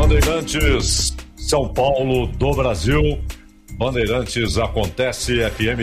Bandeirantes, São Paulo do Brasil. Bandeirantes Acontece FM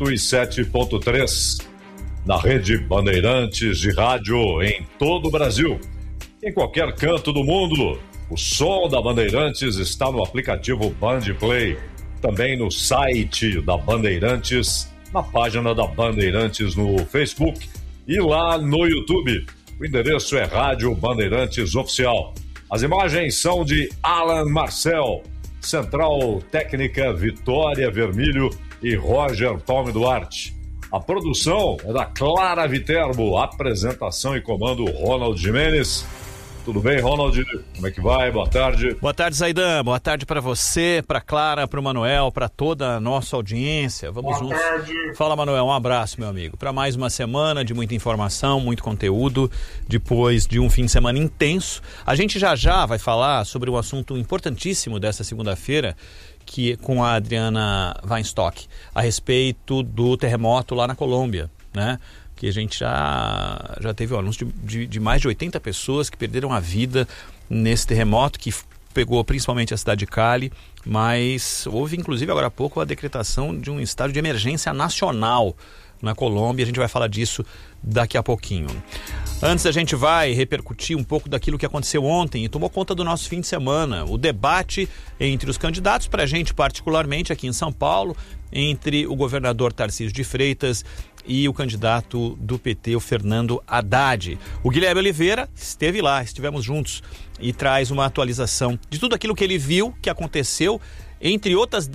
107.3. Na rede Bandeirantes de rádio em todo o Brasil. Em qualquer canto do mundo, o som da Bandeirantes está no aplicativo Bandplay. Também no site da Bandeirantes, na página da Bandeirantes no Facebook e lá no YouTube. O endereço é Rádio Bandeirantes Oficial. As imagens são de Alan Marcel, Central Técnica Vitória Vermilho e Roger Palme Duarte. A produção é da Clara Viterbo, apresentação e comando Ronald Jimenez. Tudo bem, Ronald? Como é que vai? Boa tarde. Boa tarde, Zaidan. Boa tarde para você, para Clara, para o Manuel, para toda a nossa audiência. Vamos juntos. Boa tarde. Fala, Manuel. Um abraço, meu amigo. Para mais uma semana de muita informação, muito conteúdo, depois de um fim de semana intenso. A gente já vai falar sobre um assunto importantíssimo dessa segunda-feira, que com a Adriana Weinstock, a respeito do terremoto lá na Colômbia, né? Que a gente já teve o anúncio de mais de 80 pessoas que perderam a vida nesse terremoto, que pegou principalmente a cidade de Cali, mas houve inclusive agora há pouco a decretação de um estado de emergência nacional na Colômbia. A gente vai falar disso daqui a pouquinho. Antes, a gente vai repercutir um pouco daquilo que aconteceu ontem e tomou conta do nosso fim de semana. O debate entre os candidatos, para a gente particularmente aqui em São Paulo, entre o governador Tarcísio de Freitas e o candidato do PT, o Fernando Haddad. O Guilherme Oliveira esteve lá, estivemos juntos, e traz uma atualização de tudo aquilo que ele viu, que aconteceu, entre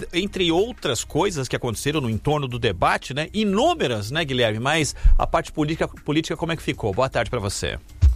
outras coisas que aconteceram no entorno do debate, né? Inúmeras, né, Guilherme? Mas a parte política como é que ficou? Boa tarde para você.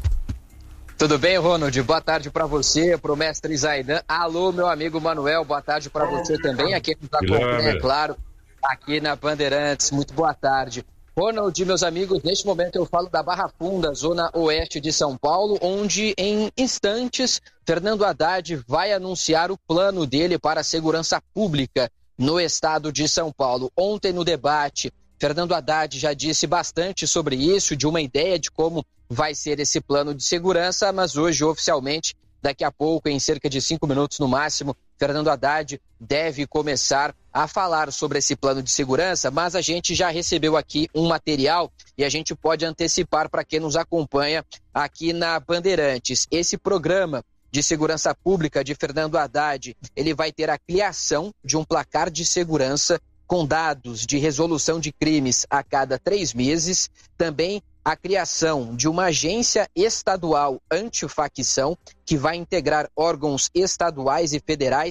Tudo bem, Ronald? Boa tarde para você, para o mestre Zaidan. Alô, meu amigo Manuel, boa tarde para você também. Aqui nos acompanha, é claro, aqui na Bandeirantes. Muito boa tarde. Ronald, meus amigos, neste momento eu falo da Barra Funda, zona oeste de São Paulo, onde em instantes Fernando Haddad vai anunciar o plano dele para a segurança pública no estado de São Paulo. Ontem no debate, Fernando Haddad já disse bastante sobre isso, de uma ideia de como vai ser esse plano de segurança, mas hoje oficialmente, daqui a pouco, em cerca de 5 minutos no máximo, Fernando Haddad deve começar a falar sobre esse plano de segurança, mas a gente já recebeu aqui um material e a gente pode antecipar para quem nos acompanha aqui na Bandeirantes. Esse programa de segurança pública de Fernando Haddad, ele vai ter a criação de um placar de segurança com dados de resolução de crimes a cada 3 meses, também a criação de uma agência estadual antifacção que vai integrar órgãos estaduais e federais